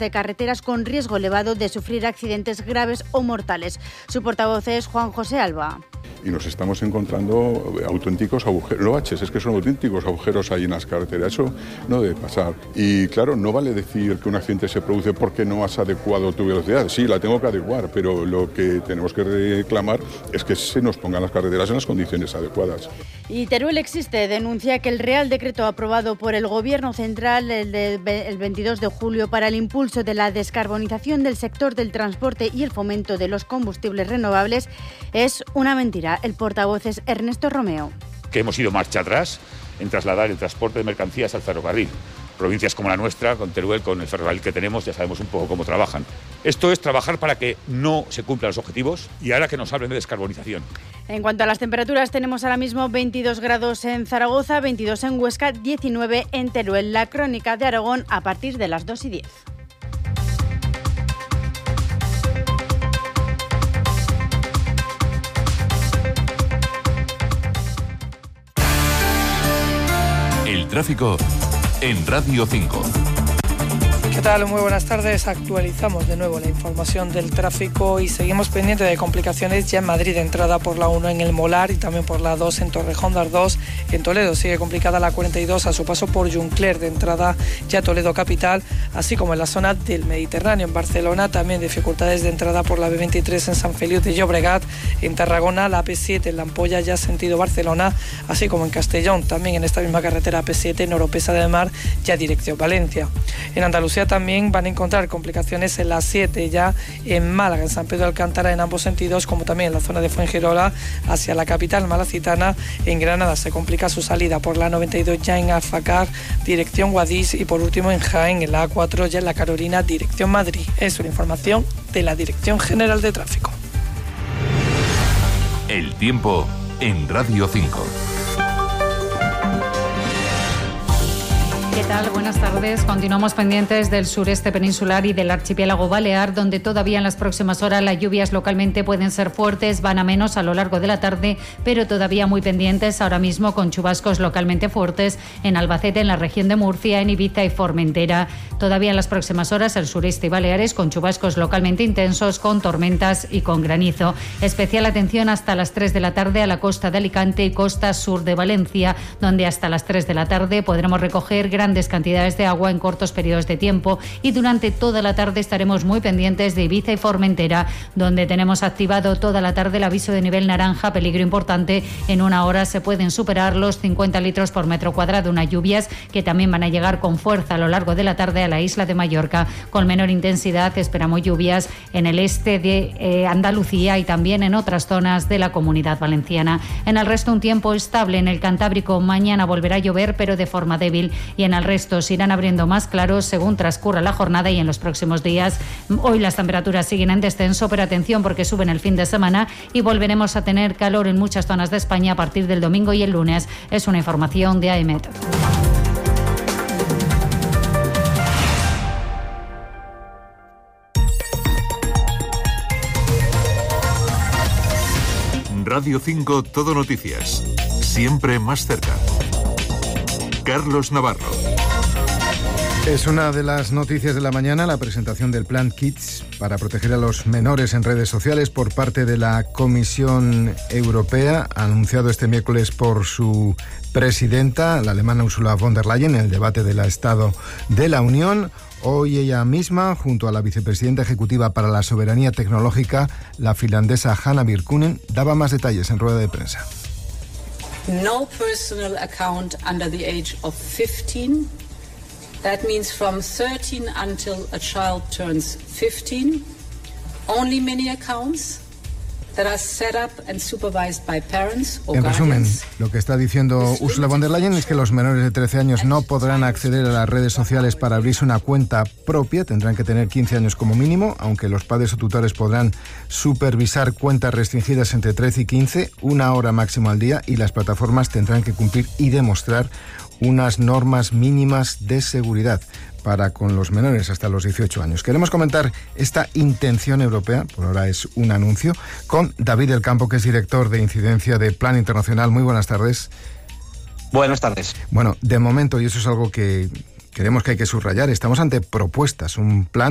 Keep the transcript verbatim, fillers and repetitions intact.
de carreteras con riesgo elevado de sufrir accidentes graves o mortales. Su portavoz es Juan José Alba. Y nos estamos encontrando auténticos agujeros, loaches, es que son auténticos agujeros ahí en las carreteras, eso no debe pasar. Y claro, no vale decir que un accidente se produce porque no has adecuado tu velocidad, sí, la tengo que adecuar, pero lo que tenemos que reclamar es que se nos pongan las carreteras en las condiciones adecuadas. Y Teruel Existe denuncia que el Real Decreto aprobado por el Gobierno Central el, de, el veintidós de julio para el impulso de la descarbonización del sector del transporte y el fomento de los combustibles renovables es una mentira. El portavoz es Ernesto Romeo. Que hemos ido marcha atrás en trasladar el transporte de mercancías al ferrocarril. Provincias como la nuestra, con Teruel, con el ferrocarril que tenemos, ya sabemos un poco cómo trabajan. Esto es trabajar para que no se cumplan los objetivos y ahora que nos hablen de descarbonización. En cuanto a las temperaturas, tenemos ahora mismo veintidós grados en Zaragoza, veintidós en Huesca, diecinueve en Teruel. La crónica de Aragón a partir de las dos y diez. El tráfico en Radio cinco. ¿Qué tal? Muy buenas tardes. Actualizamos de nuevo la información del tráfico y seguimos pendientes de complicaciones ya en Madrid, entrada por la uno en El Molar y también por la dos en Torrejón de Ardoz. En Toledo sigue complicada la cuarenta y dos a su paso por Juncler, de entrada ya Toledo capital, así como en la zona del Mediterráneo. En Barcelona también dificultades de entrada por la B veintitrés en San Feliu de Llobregat. En Tarragona la P siete en La Ampolla ya sentido Barcelona, así como en Castellón también en esta misma carretera P siete en Oropesa de Mar ya dirección Valencia. En Andalucía también van a encontrar complicaciones en la siete ya en Málaga, en San Pedro de Alcántara en ambos sentidos, como también en la zona de Fuengirola hacia la capital malacitana. En Granada se complica su salida por la noventa y dos ya en Alfacar dirección Guadix y por último en Jaén en la A cuatro ya en la Carolina dirección Madrid. Es una información de la Dirección General de Tráfico. El tiempo en Radio cinco. ¿Qué tal? Buenas tardes. Continuamos pendientes del sureste peninsular y del archipiélago balear, donde todavía en las próximas horas las lluvias localmente pueden ser fuertes, van a menos a lo largo de la tarde, pero todavía muy pendientes ahora mismo con chubascos localmente fuertes en Albacete, en la región de Murcia, en Ibiza y Formentera. Todavía en las próximas horas el sureste y Baleares con chubascos localmente intensos, con tormentas y con granizo. Especial atención hasta las tres de la tarde a la costa de Alicante y costa sur de Valencia, donde hasta las tres de la tarde podremos recoger grandes cantidades de agua en cortos periodos de tiempo, y durante toda la tarde estaremos muy pendientes de Ibiza y Formentera, donde tenemos activado toda la tarde el aviso de nivel naranja, peligro importante. En una hora se pueden superar los cincuenta litros por metro cuadrado, unas lluvias que también van a llegar con fuerza a lo largo de la tarde a la isla de Mallorca. Con menor intensidad esperamos lluvias en el este de eh, Andalucía y también en otras zonas de la Comunidad Valenciana. En el resto un tiempo estable. En el Cantábrico mañana volverá a llover, pero de forma débil, y en el resto se irán abriendo más claros según transcurra la jornada y en los próximos días. Hoy las temperaturas siguen en descenso, pero atención porque suben el fin de semana y volveremos a tener calor en muchas zonas de España a partir del domingo y el lunes. Es una información de A E M E T. Radio cinco Todo Noticias. Siempre más cerca. Carlos Navarro. Es una de las noticias de la mañana, la presentación del Plan Kids para proteger a los menores en redes sociales por parte de la Comisión Europea, anunciado este miércoles por su presidenta, la alemana Ursula von der Leyen, en el debate del Estado de la Unión. Hoy ella misma, junto a la vicepresidenta ejecutiva para la soberanía tecnológica, la finlandesa Hanna Virkkunen, daba más detalles en rueda de prensa. No personal account under the age of fifteen. That means from thirteen until a child turns fifteen. Only many accounts that are set up and supervised by parents or En resumen, guardians. lo que está diciendo Ursula von der Leyen es que los menores de trece años no podrán acceder a las redes sociales para abrirse una cuenta propia, tendrán que tener quince años como mínimo, aunque los padres o tutores podrán supervisar cuentas restringidas entre trece y quince, una hora máximo al día, y las plataformas tendrán que cumplir y demostrar unas normas mínimas de seguridad para con los menores hasta los dieciocho años. Queremos comentar esta intención europea, por ahora es un anuncio, con David del Campo, que es director de incidencia de Plan Internacional. Muy buenas tardes. Buenas tardes. Bueno, de momento, y eso es algo que queremos que hay que subrayar, estamos ante propuestas, un plan